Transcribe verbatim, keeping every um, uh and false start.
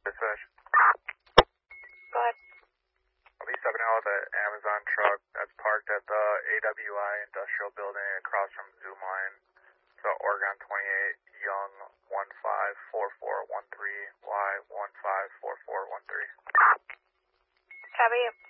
Dispatch. Go ahead. I'll be stepping out with an Amazon truck that's parked at the A W I Industrial Building across from Zoom Line. So Oregon twenty-eight, Young one five four four one three, Y one five four four one three. Copy.